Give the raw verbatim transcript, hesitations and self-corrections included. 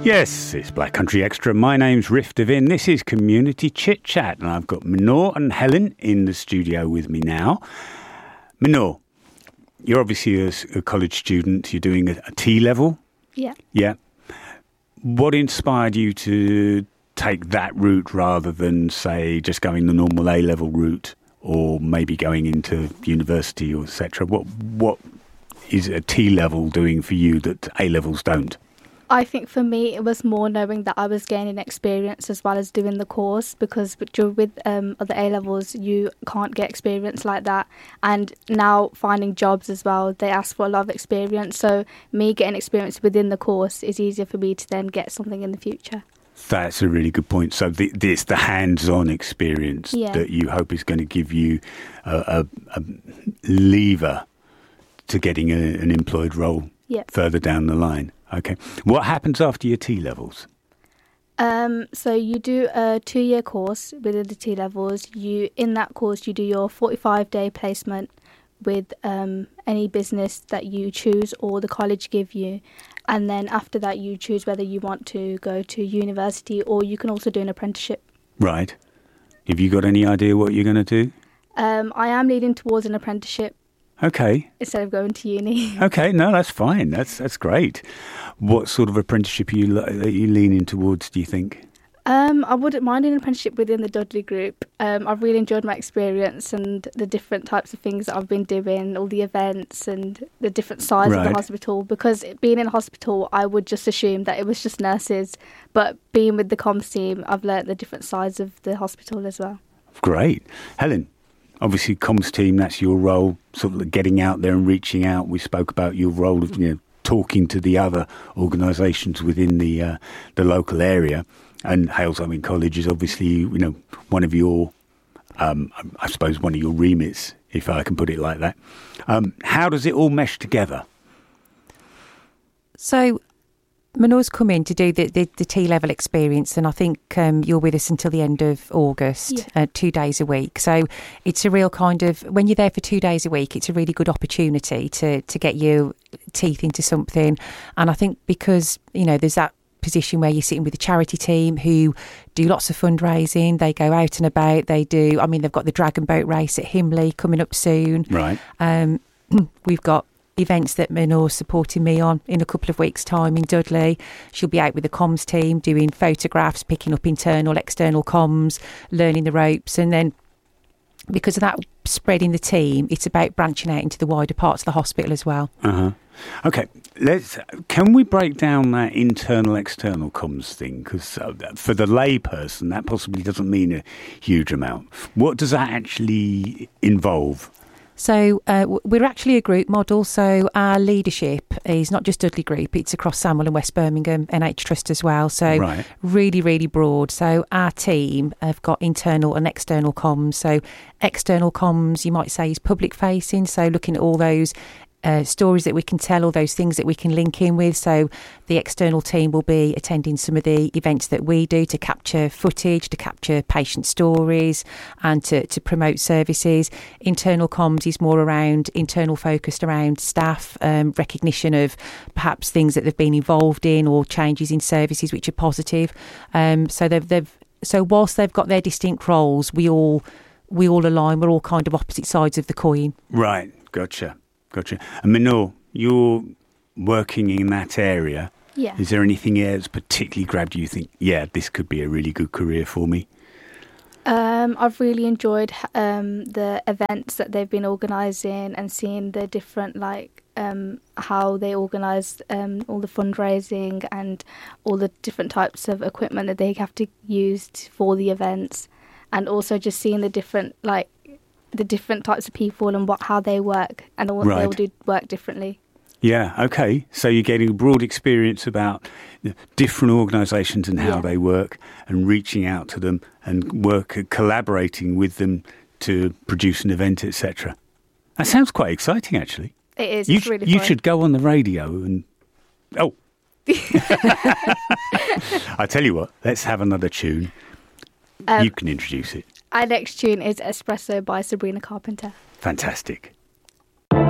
Yes, it's Black Country Extra. My name's Riff Devin. This is Community Chit Chat, and I've got Minnoor and Helen in the studio with me now. Minnoor, you're obviously a, a college student. You're doing a, a T-level. Yeah. Yeah. What inspired you to take that route rather than, say, just going the normal A-level route, or maybe going into university or et cetera? What what is a T-level doing for you that A-levels don't? I think for me it was more knowing that I was gaining experience as well as doing the course, because with um, other A-levels you can't get experience like that, and now finding jobs as well, they ask for a lot of experience, so me getting experience within the course is easier for me to then get something in the future. That's a really good point. So the, it's the hands-on experience yeah. that you hope is going to give you a, a, a lever to getting a, an employed role yeah. further down the line. Okay. What happens after your T-levels? Um, so you do a two-year course within the T-levels. You in that course you do your forty-five day placement with um, any business that you choose or the college give you. And then after that you choose whether you want to go to university, or you can also do an apprenticeship. Right. Have you got any idea what you're going to do? Um, I am leaning towards an apprenticeship. Okay. Instead of going to uni. Okay, no, that's fine. That's that's great. What sort of apprenticeship are you, are you leaning towards, do you think? Um, I wouldn't mind an apprenticeship within the Dudley Group. Um, I've really enjoyed my experience and the different types of things that I've been doing, all the events and the different sides right. of the hospital. Because being in a hospital, I would just assume that it was just nurses. But being with the comms team, I've learnt the different sides of the hospital as well. Great. Helen? Obviously, comms team, that's your role, sort of getting out there and reaching out. We spoke about your role of, you know, talking to the other organisations within the uh, the local area. And Halesowen College is obviously, you know, one of your, um, I suppose, one of your remits, if I can put it like that. Um, how does it all mesh together? So, Minnoor's come in to do the, the, the T-level experience, and I think um, you're with us until the end of August, yeah. uh, two days a week. So it's a real kind of, when you're there for two days a week, it's a really good opportunity to, to get your teeth into something. And I think because, you know, there's that position where you're sitting with the charity team who do lots of fundraising, they go out and about, they do, I mean, they've got the Dragon Boat Race at Himley coming up soon. Right. Um, we've got events that Minnoor's supporting me on in a couple of weeks' time in Dudley. She'll be out with the comms team doing photographs, picking up internal, external comms, learning the ropes, and then because of that spreading the team, it's about branching out into the wider parts of the hospital as well. Uh-huh. Okay, let's. Can we break down that internal, external comms thing? Because uh, for the layperson, that possibly doesn't mean a huge amount. What does that actually involve? So uh, we're actually a group model, so our leadership is not just Dudley Group, it's across Sandwell and West Birmingham, N H Trust as well, so right. really, really broad. So our team have got internal and external comms. So external comms, you might say, is public facing, so looking at all those Uh, stories that we can tell, all those things that we can link in with. So the external team will be attending some of the events that we do to capture footage, to capture patient stories and to, to promote services. Internal comms is more around internal focused around staff, um, recognition of perhaps things that they've been involved in or changes in services which are positive. Um, so they've, they've so whilst they've got their distinct roles, we all we all align. We're all kind of opposite sides of the coin. Right, gotcha. Gotcha. And Minnoor, you're working in that area. Yeah. Is there anything else that's particularly grabbed you? You think, yeah, this could be a really good career for me? Um, I've really enjoyed um, the events that they've been organising and seeing the different, like, um, how they organise um, all the fundraising and all the different types of equipment that they have to use for the events, and also just seeing the different, like, the different types of people and what how they work, and all, right. they all do work differently. Yeah, okay. So you're getting a broad experience about different organisations and how yeah. they work, and reaching out to them and work collaborating with them to produce an event, et cetera. That sounds quite exciting, actually. It is. You, it's really you fun. should go on the radio and oh, I tell you what. Let's have another tune. Um, you can introduce it. Our next tune is Espresso by Sabrina Carpenter. Fantastic.